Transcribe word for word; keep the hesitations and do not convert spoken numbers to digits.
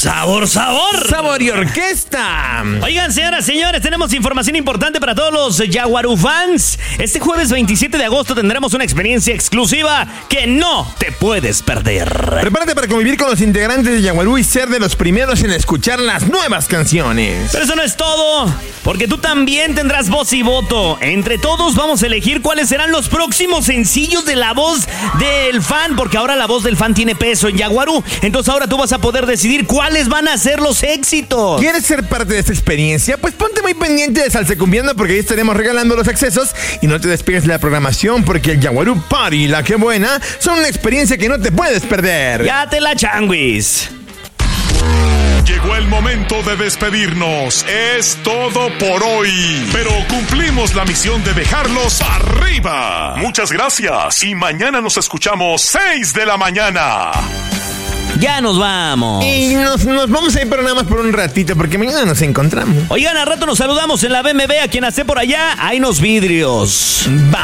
Sabor, sabor. Sabor y orquesta. Oigan, señoras, señores, tenemos información importante para todos los Yaguarú fans. Este jueves veintisiete de agosto tendremos una experiencia exclusiva que no te puedes perder. Prepárate para convivir con los integrantes de Yaguarú y ser de los primeros en escuchar las nuevas canciones. Pero eso no es todo, porque tú también tendrás voz y voto. Entre todos vamos a elegir cuáles serán los próximos sencillos de la voz del fan, porque ahora la voz del fan tiene peso en Yaguarú. Entonces ahora tú vas a poder decidir cuáles van a ser los éxitos. ¿Quieres ser parte de esta experiencia? Pues ponte muy pendiente de Salsecumbiando, porque ahí estaremos regalando los accesos. Y no te despegues de la programación, porque el Yaguarú Party y La Que Buena son una experiencia que no te puedes perder. Ya te la changuis. Llegó el momento de despedirnos. Es todo por hoy. Pero cumplimos la misión de dejarlos arriba. Muchas gracias. Y mañana nos escuchamos seis de la mañana. Ya nos vamos. Y nos, nos vamos a ir, pero nada más por un ratito, porque mañana nos encontramos. Oigan, al rato nos saludamos en la B M W. A quien esté por allá, hay unos vidrios. Va.